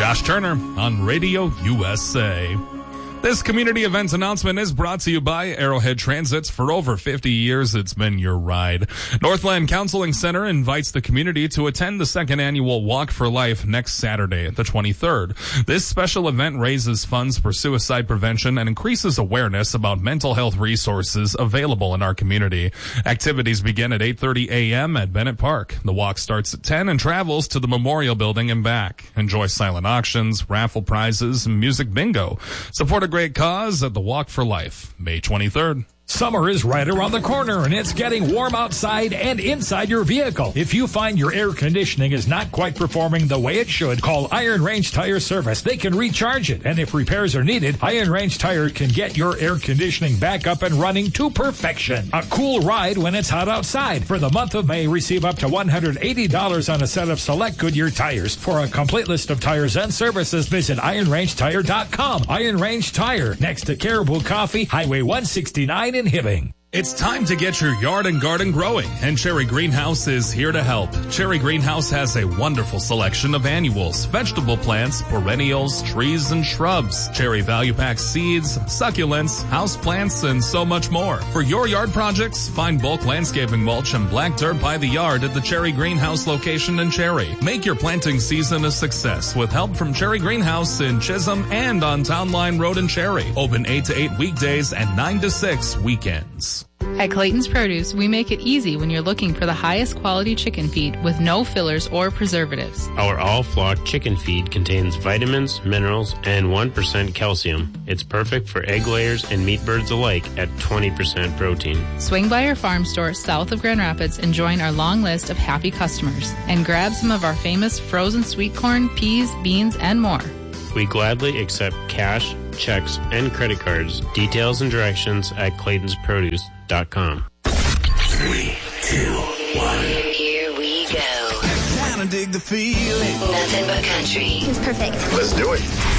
Josh Turner on Radio USA. This community event announcement is brought to you by Arrowhead Transits. For over 50 years, it's been your ride. Northland Counseling Center invites the community to attend the second annual Walk for Life next Saturday, the 23rd. This special event raises funds for suicide prevention and increases awareness about mental health resources available in our community. Activities begin at 8:30 a.m. at Bennett Park. The walk starts at 10 and travels to the Memorial Building and back. Enjoy silent auctions, raffle prizes, and music bingo. Support a great cause at the Walk for Life, May 23rd. Summer is right around the corner, and it's getting warm outside and inside your vehicle. If you find your air conditioning is not quite performing the way it should, call Iron Range Tire Service. They can recharge it, and if repairs are needed, Iron Range Tire can get your air conditioning back up and running to perfection. A cool ride when it's hot outside. For the month of May, receive up to $180 on a set of select Goodyear tires. For a complete list of tires and services, visit IronRangeTire.com. Iron Range Tire, next to Caribou Coffee, Highway 169 in Hibbing. It's time to get your yard and garden growing, and Cherry Greenhouse is here to help. Cherry Greenhouse has a wonderful selection of annuals, vegetable plants, perennials, trees, and shrubs, Cherry Value Pack seeds, succulents, house plants, and so much more. For your yard projects, find bulk landscaping mulch and black dirt by the yard at the Cherry Greenhouse location in Cherry. Make your planting season a success with help from Cherry Greenhouse in Chisholm and on Town Line Road in Cherry. Open 8 to 8 weekdays and 9 to 6 weekends. At Clayton's Produce, we make it easy when you're looking for the highest quality chicken feed with no fillers or preservatives. Our all-flock chicken feed contains vitamins, minerals, and 1% calcium. It's perfect for egg layers and meat birds alike at 20% protein. Swing by our farm store south of Grand Rapids and join our long list of happy customers. And grab some of our famous frozen sweet corn, peas, beans, and more. We gladly accept cash, checks, and credit cards. Details and directions at Clayton'sProduce.com. 3, 2, 1. Here we go. Kinda dig the feeling. Nothing but country. It's perfect. Let's do it.